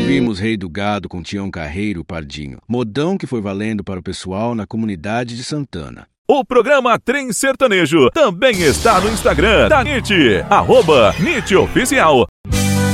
Ouvimos Rei do Gado com Tião Carreiro Pardinho, modão que foi valendo para o pessoal na comunidade de Santana. O programa Trem Sertanejo também está no Instagram da NIT, @NITOficial.